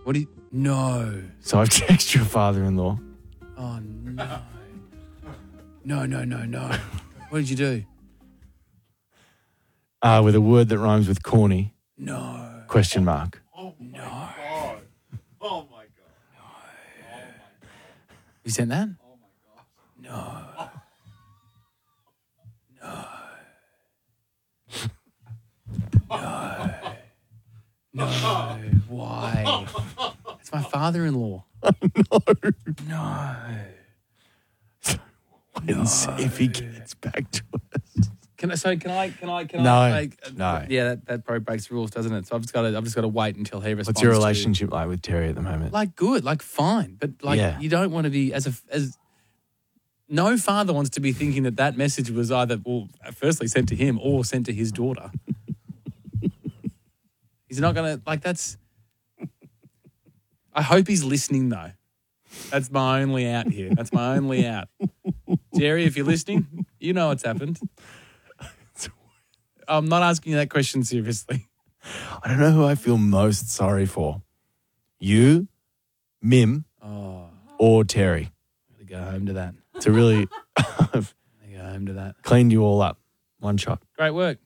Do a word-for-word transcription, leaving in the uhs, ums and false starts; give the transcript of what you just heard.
What do you... No. So I've texted your father-in-law. Oh, no. No, no, no, no. What did you do? Uh, with a word that rhymes with corny. No. Question mark. Oh, my No. God. Oh, my God. You sent that? Oh, my God. No. No. No. Why? It's my father-in-law. No. No. Wait and see if he gets back to us. Can I? So can I? Can I? Can No, I? Like, uh, no. Yeah, that, that probably breaks rules, doesn't it? So I've just got to. I've just got to wait until he responds. What's your to- relationship like with Terry at the moment? like good, like fine, but like Yeah. you don't want to be as a as. No father wants to be thinking that that message was either, well, firstly sent to him or sent to his daughter. He's not going to, like, that's... I hope he's listening, though. That's my only out here. That's my only out. Jerry, if you're listening, you know what's happened. I'm not asking you that question seriously. I don't know who I feel most sorry for. You, Mim, Oh, or Terry. I'm going to go home to that. To really I'm going to go home to that. cleaned you all up. One shot. Great work.